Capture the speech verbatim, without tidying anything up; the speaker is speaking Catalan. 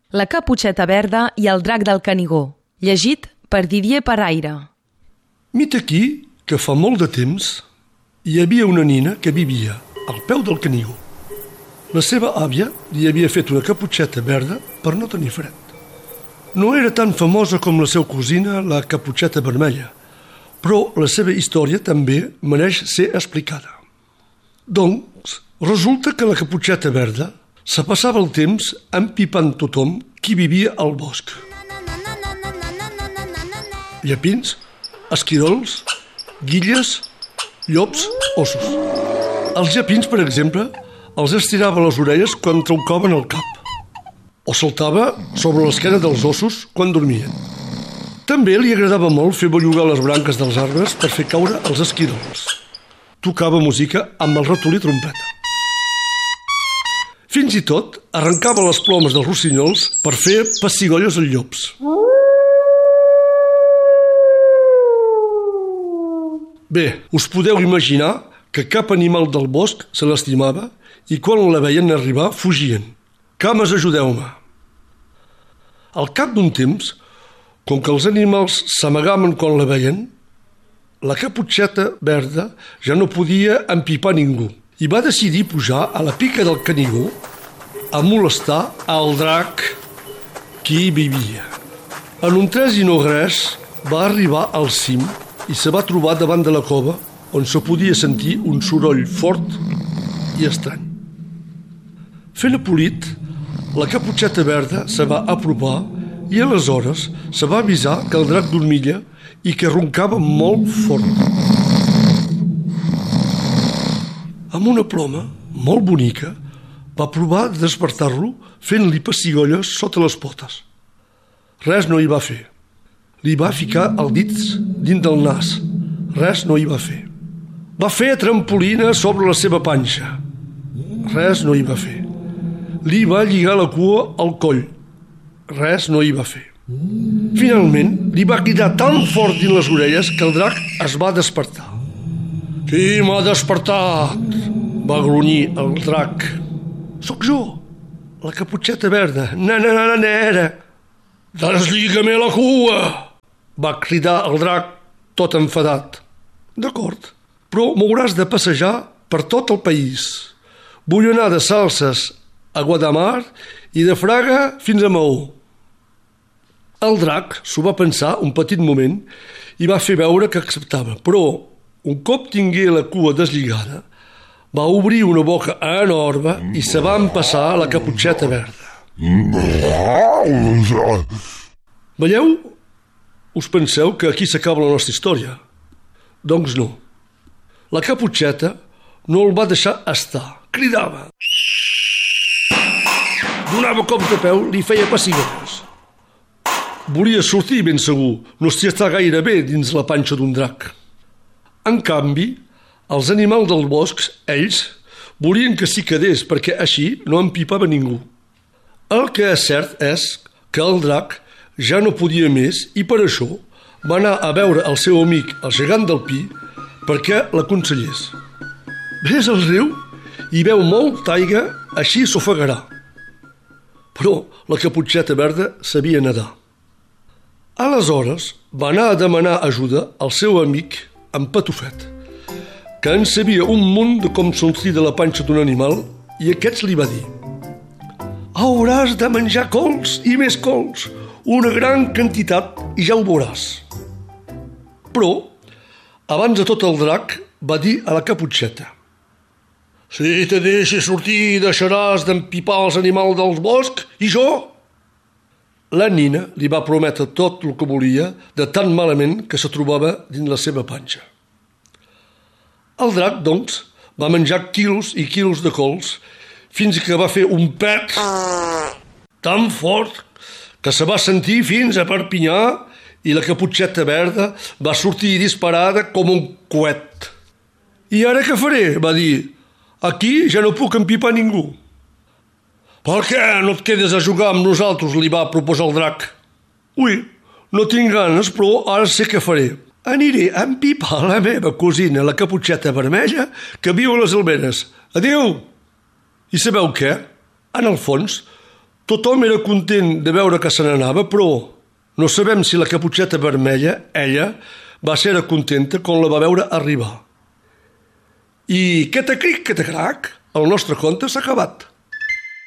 La Caputxeta Verda i el drac del Canigó, llegit per Didier Paraire. Mit aquí que fa molt de temps hi havia una nina que vivia al peu del Canigó. La seva àvia li havia fet una caputxeta verda per no tenir fred. No era tan famosa com la seva cosina, la Caputxeta Vermella, però la seva història també mereix ser explicada. Doncs, resulta que la Caputxeta Verda se passava el temps empipant tothom qui vivia al bosc. Llepins, esquirols, guilles, llops, ossos. Els llepins, per exemple, els estirava les orelles quan troncaven el cap, o saltava sobre l'esquena dels ossos quan dormien. També li agradava molt fer bellugar les branques dels arbres per fer caure els esquirols. Tocava música amb el ratolí trompeta. Fins i tot arrencava les plomes dels rossinyols per fer pessigolles als llops. Bé, us podeu imaginar que cap animal del bosc se l'estimava i quan la veien arribar fugien. Cames, ajudeu-me! Al cap d'un temps, com que els animals s'amagaven quan la veien, la Caputxeta Verda ja no podia empipar ningú i va decidir pujar a la pica del Canigó a molestar el drac qui hi vivia. En un tres i no res va arribar al cim i se va trobar davant de la cova on se podia sentir un soroll fort i estrany. Fent apolit, la Caputxeta Verda se va apropar i aleshores se va avisar que el drac dormia i que roncava molt fort. Amb una ploma molt bonica va provar de despertar-lo fent-li pessigolles sota les potes. Res no hi va fer. Li va ficar el dit dins del nas. Res no hi va fer. Va fer trampolina sobre la seva panxa. Res no hi va fer. Li va lligar la cua al coll. Res no hi va fer. Finalment, li va cridar tan fort dins les orelles que el drac es va despertar. «Qui m'ha despertat?» va grunyir el drac. «Soc jo, la Caputxeta Verda, nana, nana, nera!» «Deslliga-me la cua!» va cridar el drac tot enfadat. «D'acord, però m'hauràs de passejar per tot el país. Vull anar de Salses a Guadamar i de Fraga fins a Maó». El drac s'ho va pensar un petit moment i va fer veure que acceptava, però un cop tingué la cua deslligada, va obrir una boca enorme i se va empassar la Caputxeta Verda. Veieu? Us penseu que aquí s'acaba la nostra història? Doncs no. La Caputxeta no el va deixar estar. Cridava. Donava cops de peu, li feia pessigolles. Volia sortir ben segur, no s'hi està gaire bé dins la panxa d'un drac. En canvi, els animals del bosc, ells, volien que s'hi quedés perquè així no empipava ningú. El que és cert és que el drac ja no podia més i per això va anar a veure el seu amic, el gegant del pi, perquè l'aconsellés. Ves al riu i beu molta aigua, així s'ofegarà. Però la Caputxeta Verda sabia nedar. Aleshores va anar a demanar ajuda al seu amic en Patufet, que en sabia un munt de com sortir de la panxa d'un animal, i aquest li va dir: «Hauràs de menjar cols i més cols, una gran quantitat i ja ho veuràs». Però, abans de tot el drac, va dir a la Caputxeta: «Si te deixes sortir deixaràs d'empipar els animals del bosc i jo?» La nina li va prometre tot el que volia de tan malament que se trobava dins la seva panxa. El drac, doncs, va menjar quilos i quilos de cols fins que va fer un pet tan fort que se va sentir fins a Perpinyà i la Caputxeta Verda va sortir disparada com un coet. «I ara què faré?», va dir. «Aquí ja no puc empipar ningú». «Per què no et quedes a jugar amb nosaltres?», li va proposar el drac. «Ui, no tinc ganes, però ara sé què faré. Aniré a empipar la meva cosina, la Caputxeta Vermella, que viu a les Alberes. Adéu!» I sabeu què? En el fons, Tothom era content de veure que se n'anava, però no sabem si la Caputxeta Vermella, ella, va ser contenta quan la va veure arribar. I queta cric, queta crac, el nostre conte s'ha acabat.